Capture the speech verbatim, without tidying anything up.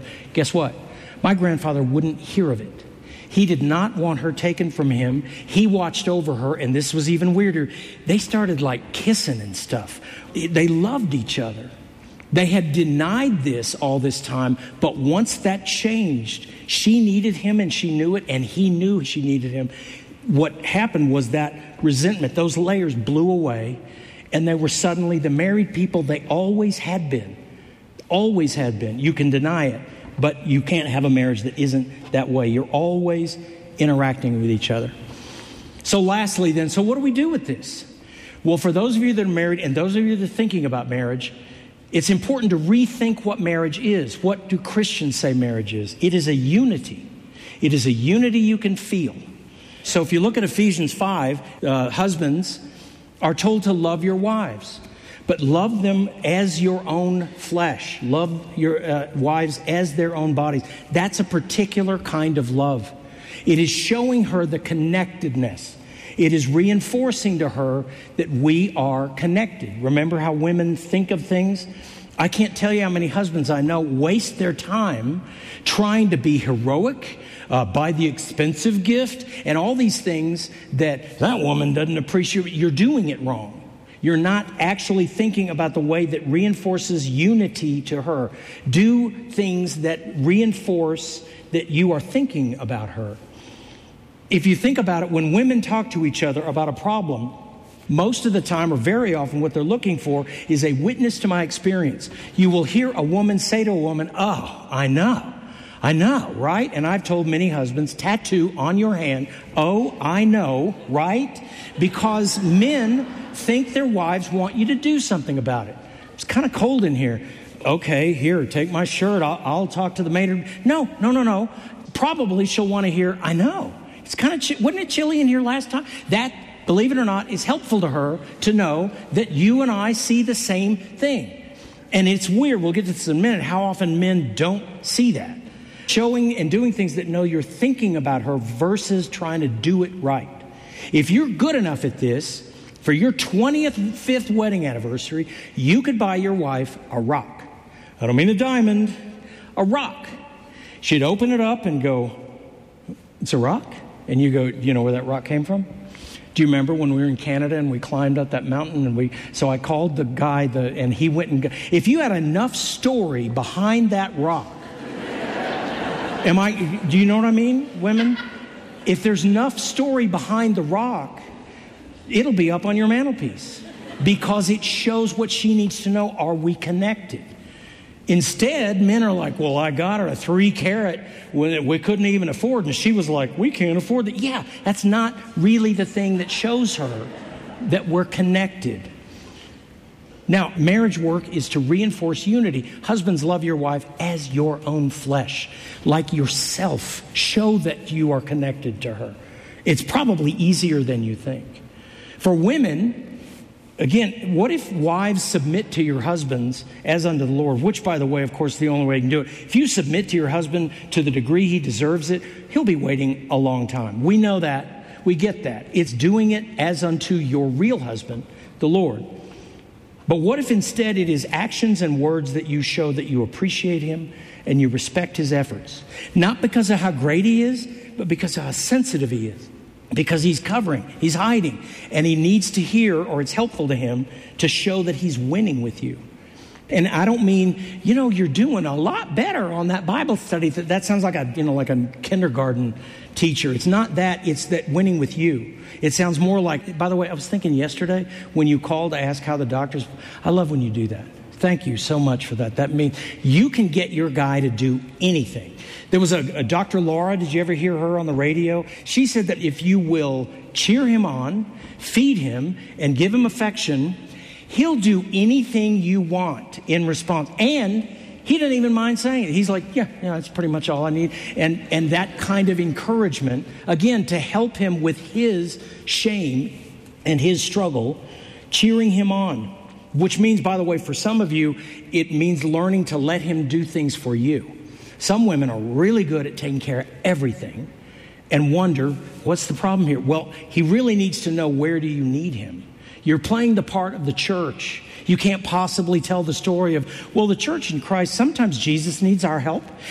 of. Guess what? My grandfather wouldn't hear of it. He did not want her taken from him. He watched over her, and this was even weirder. They started like kissing and stuff. They loved each other. They had denied this all this time, but once that changed, she needed him and she knew it, and he knew she needed him. What happened was that resentment, those layers blew away, and they were suddenly the married people they always had been. Always had been. You can deny it, but you can't have a marriage that isn't that way. You're always interacting with each other. So lastly then, so what do we do with this? Well, for those of you that are married and those of you that are thinking about marriage, it's important to rethink what marriage is. What do Christians say marriage is? It is a unity. It is a unity you can feel. So if you look at Ephesians five, uh, husbands are told to love your wives, but love them as your own flesh. Love your uh, wives as their own bodies. That's a particular kind of love. It is showing her the connectedness. It is reinforcing to her that we are connected. Remember how women think of things? I can't tell you how many husbands I know waste their time trying to be heroic, uh, buy the expensive gift, and all these things that that woman doesn't appreciate. You're doing it wrong. You're not actually thinking about the way that reinforces unity to her. Do things that reinforce that you are thinking about her. If you think about it, when women talk to each other about a problem, most of the time or very often what they're looking for is a witness to my experience. You will hear a woman say to a woman, "Oh, I know. I know, right?" And I've told many husbands, tattoo on your hand, "Oh, I know," right? Because men think their wives want you to do something about it. It's kind of cold in here. Okay, here, take my shirt. I'll, I'll talk to the maid. No, no, no, no. Probably she'll want to hear, "I know." It's kind of, ch- wasn't it chilly in here last time? That, believe it or not, is helpful to her to know that you and I see the same thing. And it's weird, we'll get to this in a minute, how often men don't see that. Showing and doing things that know you're thinking about her versus trying to do it right. If you're good enough at this, for your twenty-fifth wedding anniversary, you could buy your wife a rock. I don't mean a diamond, a rock. She'd open it up and go, "It's a rock?" And you go, "Do you know where that rock came from?" Do you remember when we were in Canada and we climbed up that mountain and we, so I called the guy the, and he went and got, if you had enough story behind that rock, am I, do you know what I mean, women? If there's enough story behind the rock, it'll be up on your mantelpiece because it shows what she needs to know. Are we connected? Instead, men are like, "Well, I got her a three carat when we couldn't even afford." And she was like, "We can't afford that." Yeah, that's not really the thing that shows her that we're connected. Now, marriage work is to reinforce unity. Husbands, love your wife as your own flesh, like yourself. Show that you are connected to her. It's probably easier than you think. For women, again, what if wives submit to your husbands as unto the Lord? Which, by the way, of course, the only way you can do it. If you submit to your husband to the degree he deserves it, he'll be waiting a long time. We know that. We get that. It's doing it as unto your real husband, the Lord. But what if instead it is actions and words that you show that you appreciate him and you respect his efforts? Not because of how great he is, but because of how sensitive he is. Because he's covering, he's hiding, and he needs to hear, or it's helpful to him, to show that he's winning with you. And I don't mean, you know, you're doing a lot better on that Bible study. That, that sounds like a, you know, like a kindergarten teacher. It's not that, it's that winning with you. It sounds more like, by the way, I was thinking yesterday when you called to ask how the doctors, I love when you do that. Thank you so much for that. That means you can get your guy to do anything. There was a, a Doctor Laura, did you ever hear her on the radio? She said that if you will cheer him on, feed him, and give him affection, he'll do anything you want in response. And he doesn't even mind saying it. He's like, yeah, yeah, that's pretty much all I need. And, and that kind of encouragement, again, to help him with his shame and his struggle, cheering him on. Which means, by the way, for some of you, it means learning to let him do things for you. Some women are really good at taking care of everything and wonder, what's the problem here? Well, he really needs to know, where do you need him? You're playing the part of the church. You can't possibly tell the story of, well, the church in Christ, sometimes Jesus needs our help.